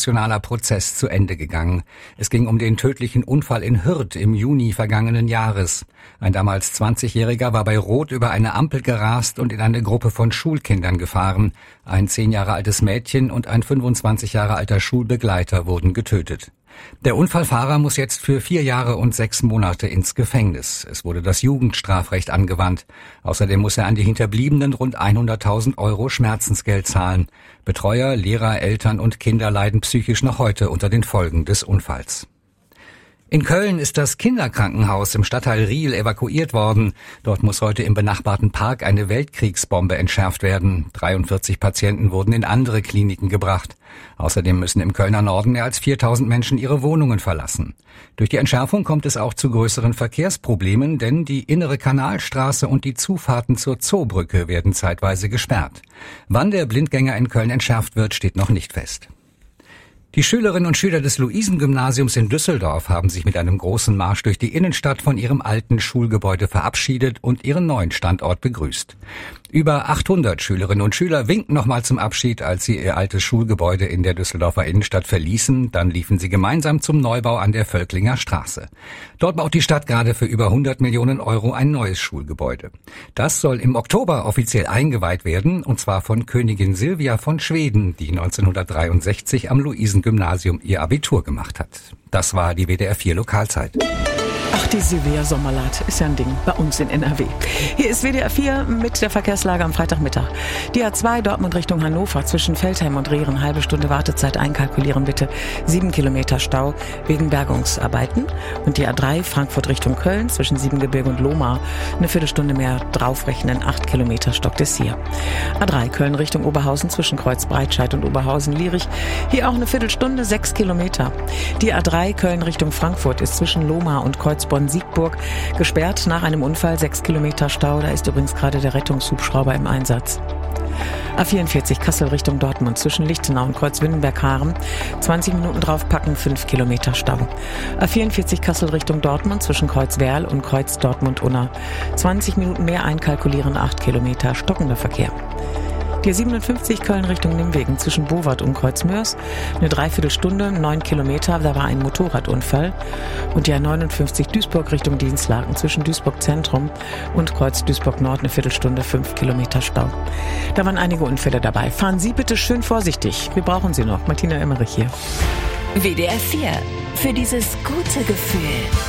emotionaler Prozess zu Ende gegangen. Es ging um den tödlichen Unfall in Hürth im Juni vergangenen Jahres. Ein damals 20-Jähriger war bei Rot über eine Ampel gerast und in eine Gruppe von Schulkindern gefahren. Ein 10 Jahre altes Mädchen und ein 25 Jahre alter Schulbegleiter wurden getötet. Der Unfallfahrer muss jetzt für 4 Jahre und 6 Monate ins Gefängnis. Es wurde das Jugendstrafrecht angewandt. Außerdem muss er an die Hinterbliebenen rund 100.000 € Schmerzensgeld zahlen. Betreuer, Lehrer, Eltern und Kinder leiden psychisch noch heute unter den Folgen des Unfalls. In Köln ist das Kinderkrankenhaus im Stadtteil Riehl evakuiert worden. Dort muss heute im benachbarten Park eine Weltkriegsbombe entschärft werden. 43 Patienten wurden in andere Kliniken gebracht. Außerdem müssen im Kölner Norden mehr als 4.000 Menschen ihre Wohnungen verlassen. Durch die Entschärfung kommt es auch zu größeren Verkehrsproblemen, denn die innere Kanalstraße und die Zufahrten zur Zoobrücke werden zeitweise gesperrt. Wann der Blindgänger in Köln entschärft wird, steht noch nicht fest. Die Schülerinnen und Schüler des Luisengymnasiums in Düsseldorf haben sich mit einem großen Marsch durch die Innenstadt von ihrem alten Schulgebäude verabschiedet und ihren neuen Standort begrüßt. Über 800 Schülerinnen und Schüler winkten nochmal zum Abschied, als sie ihr altes Schulgebäude in der Düsseldorfer Innenstadt verließen. Dann liefen sie gemeinsam zum Neubau an der Völklinger Straße. Dort baut die Stadt gerade für über 100 Millionen € ein neues Schulgebäude. Das soll im Oktober offiziell eingeweiht werden, und zwar von Königin Silvia von Schweden, die 1963 am Luisengymnasium ihr Abitur gemacht hat. Das war die WDR 4 Lokalzeit. Ach, die Silvia Sommerlath ist ja ein Ding bei uns in NRW. Hier ist WDR 4 mit der Verkehrslage am Freitagmittag. Die A2 Dortmund Richtung Hannover zwischen Veltheim und Rehren, halbe Stunde Wartezeit einkalkulieren bitte. 7 Kilometer Stau wegen Bergungsarbeiten. Und die A3 Frankfurt Richtung Köln zwischen Siebengebirge und Lohmar, eine Viertelstunde mehr draufrechnen, 8 Kilometer Stock des hier. A3 Köln Richtung Oberhausen zwischen Kreuz Breitscheid und Oberhausen-Lierich, hier auch eine Viertelstunde, 6 Kilometer. Die A3 Köln Richtung Frankfurt ist zwischen Lohmar und Kreuzborn-Siegburg gesperrt nach einem Unfall, 6 Kilometer Stau. Da ist übrigens gerade der Rettungshubschrauber im Einsatz. A44 Kassel Richtung Dortmund zwischen Lichtenau und Kreuzwindenberg-Haaren. 20 Minuten draufpacken, 5 Kilometer Stau. A44 Kassel Richtung Dortmund zwischen Kreuzwerl und Kreuz Dortmund-Unna. 20 Minuten mehr einkalkulieren, 8 Kilometer stockender Verkehr. Die 57 Köln Richtung Nimwegen zwischen Bowart und Kreuzmörs, eine Dreiviertelstunde, 9 Kilometer, da war ein Motorradunfall. Und die 59 Duisburg Richtung Dienstlaken zwischen Duisburg Zentrum und Kreuz Duisburg Nord, eine Viertelstunde, 5 Kilometer Stau. Da waren einige Unfälle dabei. Fahren Sie bitte schön vorsichtig. Wir brauchen Sie noch. Martina Emmerich hier. WDR 4. Für dieses gute Gefühl.